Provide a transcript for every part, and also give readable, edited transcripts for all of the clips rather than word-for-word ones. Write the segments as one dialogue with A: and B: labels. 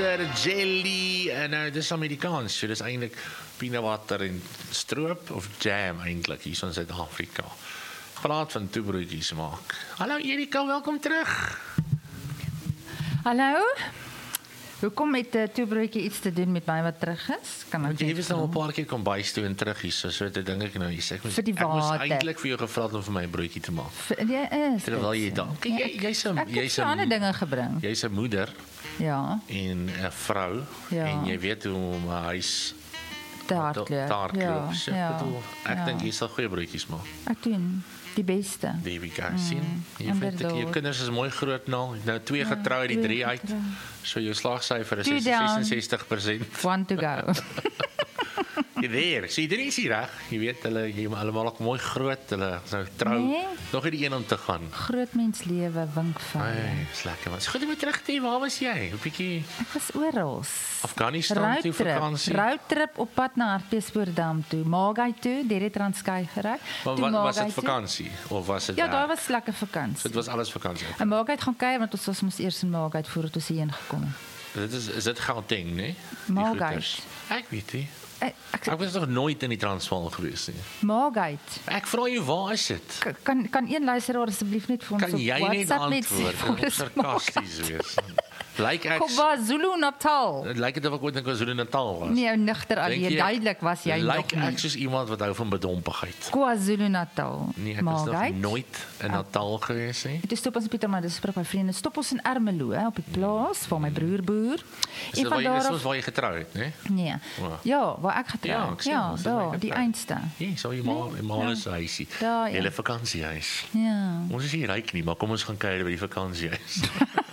A: jelly, en dis Amerikaans, so dis eintlik peanut butter en stroop of jam eintlik hier in Suid-Afrika. Praat van toebroodjies maak. Hallo Erika, welkom terug.
B: Hallo? Hoekom met toebroodjie iets te doen met my wat terug is? Kan
A: Want jy het nou 'n paar keer kom bys toe en terug hier, so dit dink ek nou hier sê. Ek moes eintlik vir jou gevra om vir my 'n broodjie te maak.
B: Jy is.
A: Terwyl jy daar. Kyk, jy's 'n
B: ander dinge gebring.
A: Jy's 'n moeder.
B: Ja.
A: En 'n vrou en jy weet hoe om 'n huis
B: te hardloop.
A: Ek dink jy sal goeie broodjies maak.
B: Ek doen die beste.
A: There we go. Sien, jy vind jou kinders is mooi groot nou. Nou 2 getrou uit die 3 uit. So jou slagsyfer is 66%.
B: 1 to go.
A: Daar, sien jy nie reg? Jy weet hulle almal ook mooi groot, hulle nou trou. Nog nie die een om te gaan.
B: Groot mens lewe wink van.
A: Ai, is lekker man. Goed om terug te, waar was jy? 'n Bietjie
B: Ek was oral.
A: Afghanistan toe vakansie.
B: Roadtrip op pad na Hartbeespoortdam toe, Magai toe, deur die Transkei gery.
A: Was dit vakansie of was dit?
B: Ja, daar was lekker vakansie.
A: Dit was alles vakansie.
B: En Magai gaan kyk want ons moes eers in Magai voordat ons hierheen gekom het.
A: Dit is dit Gauteng, né?
B: Magai.
A: Ek weet nie. Ek was nog nooit in die Transvaal gewees nie.
B: Magai.
A: Ek vra jou, waar is dit?
B: Kan een luisteraar asseblief net vir ons
A: op WhatsApp net antwoord? Sarkasties wees.
B: KwaZulu-Natal.
A: Dit lyk of ek ooit in KwaZulu-Natal was.
B: Nee, nigter alleen, duidelik was jy nog nie.
A: Lyk ek soos iemand wat hou van bedompigheid.
B: KwaZulu-Natal.
A: Nee, ek was nog nooit in Natal gewees nie.
B: Dit stop ons Pieter, maar dis vir my vriende. Stop ons in Ermelo, op die plaas waar my broer boer.
A: En van daar af waar jy getrou het, né?
B: Nee. Ja, waar ek getrou het. Ja, daar, die einste.
A: Ja, so jy maar is huisie. Hele vakansiehuis.
B: Ja.
A: Ons is hier ryk nie, maar kom ons gaan kuier by die vakansiehuis.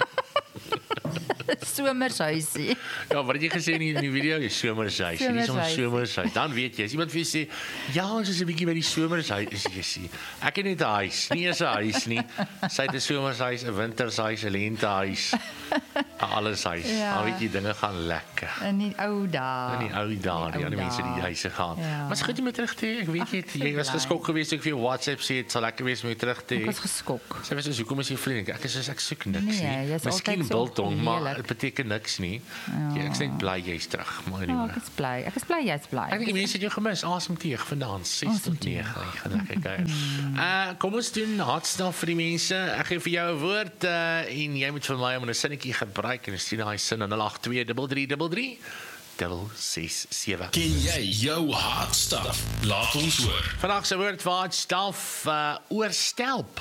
B: Somershuisie.
A: Ja, wat het jy gesê in die video? Die somershuis. Hier is ons somershuis. Dan weet jy, as iemand vir jou sê, ja, ons is 'n bietjie by die somershuis, is jy sê. Ek het net 'n huis, nie eens 'n huis nie. Sy het 'n somershuis, 'n wintershuis, 'n lentehuis. Alles huis. Al weet jy dinge gaan lekker.
B: In die ou dae.
A: Die ander mense die huise gaan. Maar is goed om terug te hê. Ek weet jy was geskok geweest ek vir jou WhatsApp sê dit sal lekker wees om terug te hê.
B: Ek was geskok.
A: Sy was so hoekom is jy vriendelik? Ek soek niks nie. Miskien biltong, maar dit beteken niks nie. Ek is net bly jy's terug. Maar
B: anyway. Ek is bly jy's bly.
A: Ek dink die mense het jou gemis. Asemteug vandaan 6 tot 9. Gaan lekker kyk. Kom ons doen hardstaf vir die mense. Ek gee vir jou 'n woord en jy moet vir my om 'n sinnetjie gebruik en stuur daai sin aan 082333 667.
C: Ken jy jou hardstaf? Laat ons hoor.
A: Vandag se woord vir hardstaf oorstelp.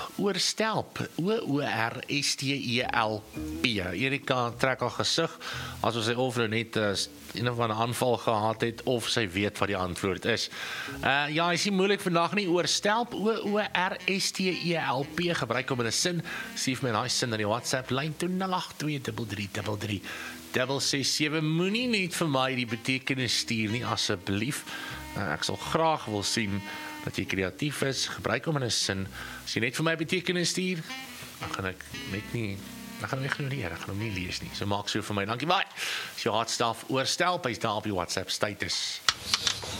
A: OORSTELP. Erika trek haar gesig asof sy of net een of 'n aanval gehad het of sy weet wat die antwoord is. Ja, is nie moeilik vandag nie. Oorstelp, OORSTELP. Gebruik hom in 'n sin. Stuur my 'n sin aan die WhatsApp lyn 082333 667. Moenie net vir my die betekenis stuur nie, asseblief. Ek sal graag wil sien dat jy kreatief is. Gebruik hom in 'n sin. As jy net vir my betekenis stuur, dan gaan ek net nie. Ek gaan hom ignoreer, ek gaan hom nie lees nie. So maak so vir my. Dankie baie. As jy hardstaf oorstelp, hy's daar op die WhatsApp status.